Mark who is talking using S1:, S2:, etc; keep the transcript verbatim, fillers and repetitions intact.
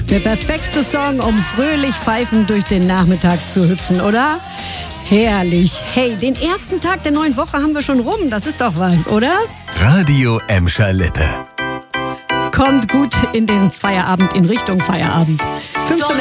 S1: Der perfekte Song, um fröhlich pfeifend durch den Nachmittag zu hüpfen, oder? Herrlich. Hey, den ersten Tag der neuen Woche haben wir schon rum. Das ist doch was, oder?
S2: Radio Emscher Lippe.
S1: Kommt gut in den Feierabend, in Richtung Feierabend. fünfzehn